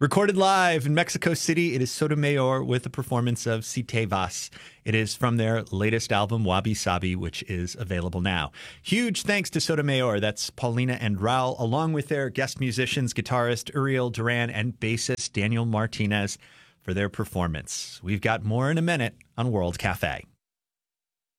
Recorded live in Mexico City, it is Sotomayor with a performance of Si Te Vas. It is from their latest album, Wabi Sabi, which is available now. Huge thanks to Sotomayor. That's Paulina and Raul, along with their guest musicians, guitarist Uriel Duran and bassist Daniel Martinez for their performance. We've got more in a minute on World Cafe.